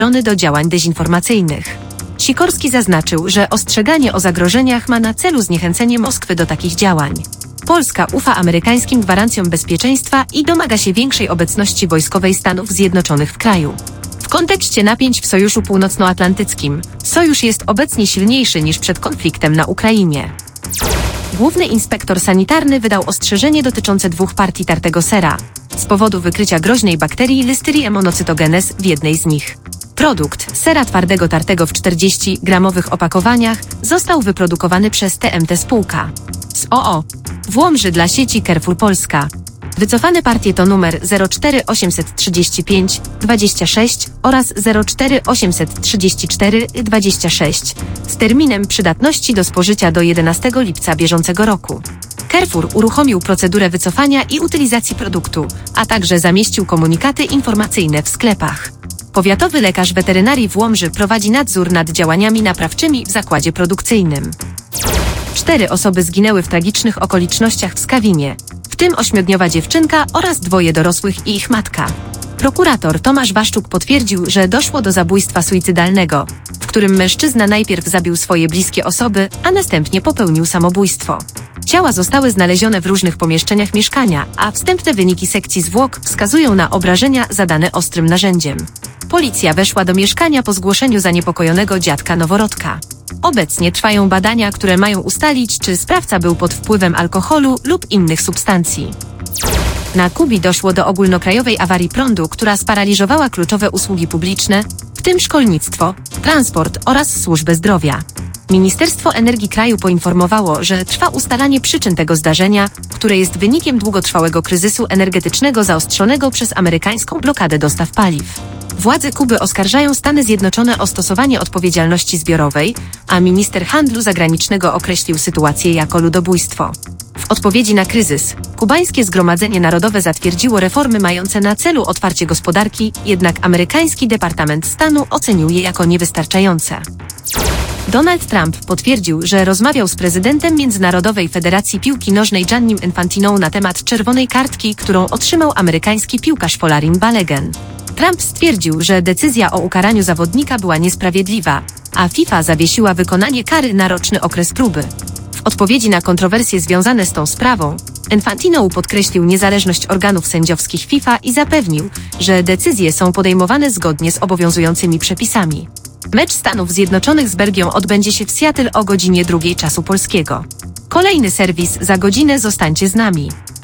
do działań dezinformacyjnych. Sikorski zaznaczył, że ostrzeganie o zagrożeniach ma na celu zniechęcenie Moskwy do takich działań. Polska ufa amerykańskim gwarancjom bezpieczeństwa i domaga się większej obecności wojskowej Stanów Zjednoczonych w kraju. W kontekście napięć w Sojuszu Północnoatlantyckim, sojusz jest obecnie silniejszy niż przed konfliktem na Ukrainie. Główny inspektor sanitarny wydał ostrzeżenie dotyczące 2 partii tartego sera z powodu wykrycia groźnej bakterii Listeria monocytogenes w jednej z nich. Produkt sera twardego tartego w 40-gramowych opakowaniach został wyprodukowany przez TMT spółka z OO w Łomży dla sieci Carrefour Polska. Wycofane partie to numer 04835 26 oraz 04834 26 z terminem przydatności do spożycia do 11 lipca bieżącego roku. Carrefour uruchomił procedurę wycofania i utylizacji produktu, a także zamieścił komunikaty informacyjne w sklepach. Powiatowy lekarz weterynarii w Łomży prowadzi nadzór nad działaniami naprawczymi w zakładzie produkcyjnym. 4 osoby zginęły w tragicznych okolicznościach w Skawinie, w tym 8-dniowa dziewczynka oraz 2 dorosłych i ich matka. Prokurator Tomasz Waszczuk potwierdził, że doszło do zabójstwa suicydalnego, w którym mężczyzna najpierw zabił swoje bliskie osoby, a następnie popełnił samobójstwo. Ciała zostały znalezione w różnych pomieszczeniach mieszkania, a wstępne wyniki sekcji zwłok wskazują na obrażenia zadane ostrym narzędziem. Policja weszła do mieszkania po zgłoszeniu zaniepokojonego dziadka noworodka. Obecnie trwają badania, które mają ustalić, czy sprawca był pod wpływem alkoholu lub innych substancji. Na Kubie doszło do ogólnokrajowej awarii prądu, która sparaliżowała kluczowe usługi publiczne, w tym szkolnictwo, transport oraz służbę zdrowia. Ministerstwo Energii kraju poinformowało, że trwa ustalanie przyczyn tego zdarzenia, które jest wynikiem długotrwałego kryzysu energetycznego zaostrzonego przez amerykańską blokadę dostaw paliw. Władze Kuby oskarżają Stany Zjednoczone o stosowanie odpowiedzialności zbiorowej, a minister handlu zagranicznego określił sytuację jako ludobójstwo. W odpowiedzi na kryzys, kubańskie Zgromadzenie Narodowe zatwierdziło reformy mające na celu otwarcie gospodarki, jednak amerykański Departament Stanu ocenił je jako niewystarczające. Donald Trump potwierdził, że rozmawiał z prezydentem Międzynarodowej Federacji Piłki Nożnej Giannim Infantiną na temat czerwonej kartki, którą otrzymał amerykański piłkarz Folarin Balogun. Trump stwierdził, że decyzja o ukaraniu zawodnika była niesprawiedliwa, a FIFA zawiesiła wykonanie kary na roczny okres próby. W odpowiedzi na kontrowersje związane z tą sprawą, Infantino podkreślił niezależność organów sędziowskich FIFA i zapewnił, że decyzje są podejmowane zgodnie z obowiązującymi przepisami. Mecz Stanów Zjednoczonych z Belgią odbędzie się w Seattle o godzinie 2 czasu polskiego. Kolejny serwis za godzinę, zostańcie z nami.